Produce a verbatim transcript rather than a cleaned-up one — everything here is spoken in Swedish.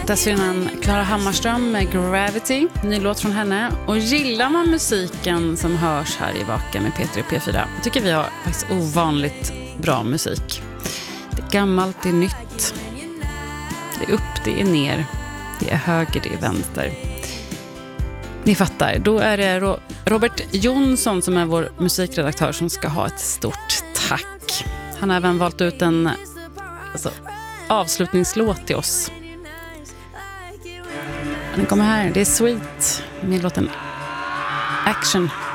Dessförinnan Klara Hammarström med Gravity, ny låt från henne. Och gillar man musiken som hörs här i Vaken med Peter P fyra, tycker vi har faktiskt ovanligt bra musik. Det är gammalt, det är nytt. Det är upp, det är ner. Det är höger, det är vänster. Ni fattar, då är det Robert Jonsson som är vår musikredaktör som ska ha ett stort tack. Han har även valt ut en alltså, avslutningslåt till oss. Den kommer här, det är Sweet med låten Action.